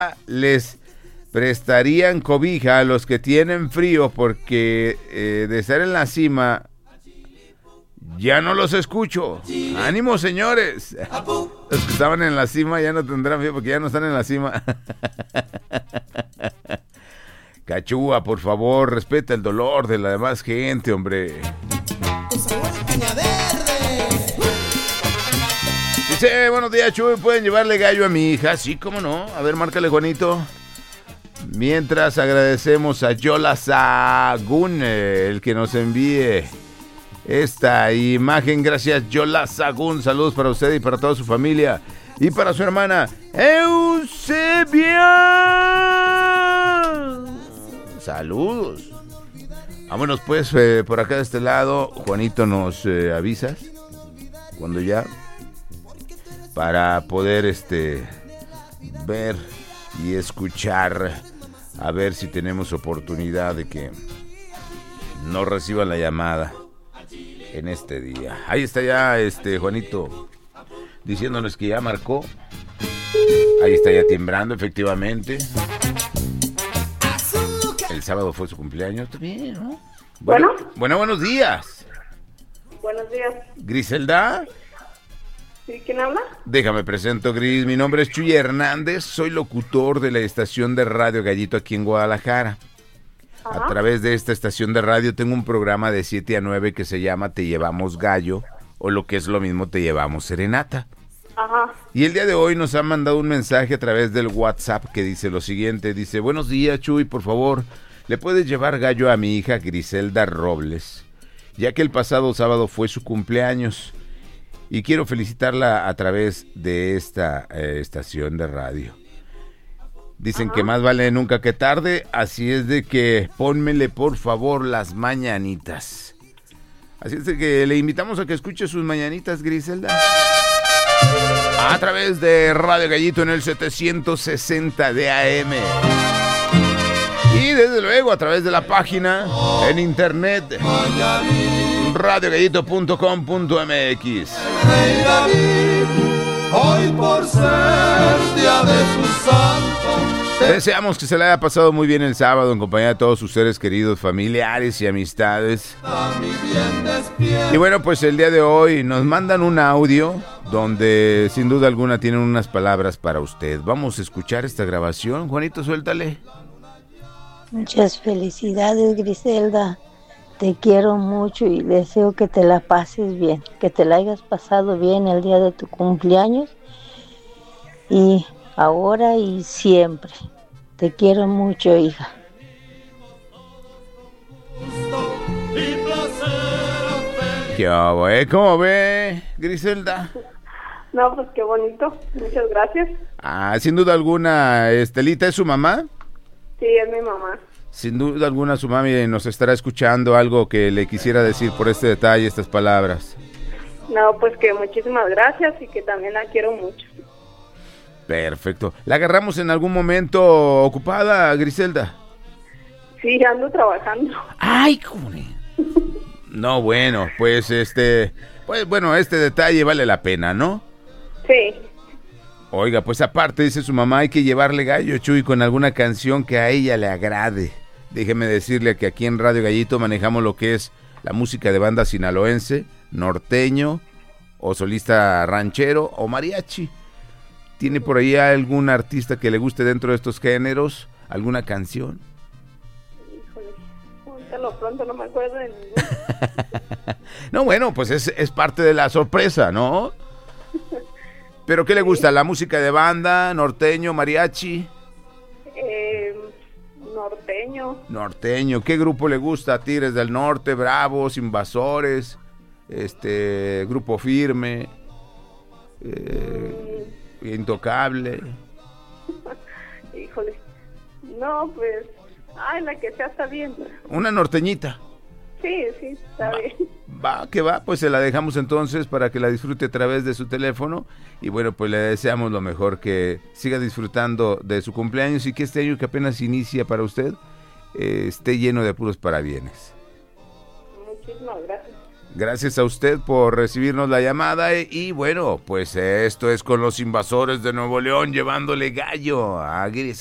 les prestarían cobija a los que tienen frío porque de estar en la cima ya no los escucho. ¡Ánimo, señores! Los que estaban en la cima ya no tendrán frío porque ya no están en la cima. Cachúa, por favor, respeta el dolor de la demás gente, hombre. Dice, buenos días, Chuy, ¿pueden llevarle gallo a mi hija? Sí, cómo no. A ver, márcale, Juanito. Mientras agradecemos a Yola Sagún, el que nos envíe esta imagen. Gracias, Yola Sagún. Saludos para usted y para toda su familia. Y para su hermana, Eusebia. Saludos. Vámonos pues, por acá de este lado. Juanito, ¿nos avisas? Cuando ya... para poder ver y escuchar, a ver si tenemos oportunidad de que no reciban la llamada en este día. Ahí está ya Juanito diciéndonos que ya marcó. Ahí está ya timbrando, efectivamente. El sábado fue su cumpleaños también, ¿no? Bueno, buenos días. Buenos días. ¿Griselda? ¿Sí? ¿Quién habla? Déjame presento, Gris. Mi nombre es Chuy Hernández. Soy locutor de la estación de radio Gallito aquí en Guadalajara. Ajá. A través de esta estación de radio tengo un programa de 7 a 9 que se llama Te Llevamos Gallo, o lo que es lo mismo, Te Llevamos Serenata. Ajá. Y el día de hoy nos han mandado un mensaje a través del WhatsApp que dice lo siguiente. Dice, buenos días, Chuy, por favor, ¿le puedes llevar gallo a mi hija Griselda Robles? Ya que el pasado sábado fue su cumpleaños. Y quiero felicitarla a través de esta estación de radio. Dicen que más vale nunca que tarde, así es de que pónmele por favor las mañanitas. Así es de que le invitamos a que escuche sus mañanitas, Griselda. A través de Radio Gallito en el 760 de AM. Y desde luego a través de la página en internet radiogallito.com.mx. Rey David, hoy por ser día de su santo. Deseamos que se le haya pasado muy bien el sábado en compañía de todos sus seres queridos, familiares y amistades. Y bueno, pues el día de hoy nos mandan un audio donde sin duda alguna tienen unas palabras para usted. Vamos a escuchar esta grabación. Juanito, suéltale. Muchas felicidades, Griselda. Te quiero mucho y deseo que te la pases bien, que te la hayas pasado bien el día de tu cumpleaños y ahora y siempre. Te quiero mucho, hija. ¿Qué hago, ¿Cómo ve, Griselda? No, pues qué bonito. Muchas gracias. Sin duda alguna, Estelita, ¿es su mamá? Sí, es mi mamá. Sin duda alguna su mami nos estará escuchando. Algo que le quisiera decir por este detalle, estas palabras. No, pues que muchísimas gracias y que también la quiero mucho. Perfecto. ¿La agarramos en algún momento ocupada, Griselda? Sí, ando trabajando. ¡Ay, cone! No, bueno, pues este detalle vale la pena, ¿no? Sí. Oiga, pues aparte, dice su mamá, hay que llevarle gallo, Chuy, con alguna canción que a ella le agrade. Déjeme decirle que aquí en Radio Gallito manejamos lo que es la música de banda sinaloense, norteño, o solista ranchero, o mariachi. ¿Tiene por ahí algún artista que le guste dentro de estos géneros? ¿Alguna canción? Híjole, pronto no me acuerdo de ningún. No, bueno, pues es parte de la sorpresa, ¿no? ¿Pero qué le gusta? ¿La música de banda, norteño, mariachi? Norteño. Norteño. ¿Qué grupo le gusta? Tigres del Norte, Bravos, Invasores, Grupo Firme, Intocable. Híjole. No, pues, la que sea está bien. Una norteñita. Sí, está bien. Va, pues se la dejamos entonces para que la disfrute a través de su teléfono. Y bueno, pues le deseamos lo mejor, que siga disfrutando de su cumpleaños y que este año que apenas inicia para usted esté lleno de puros parabienes. Muchísimas gracias. Gracias a usted por recibirnos la llamada y bueno, pues esto es con los Invasores de Nuevo León llevándole gallo a Griselda.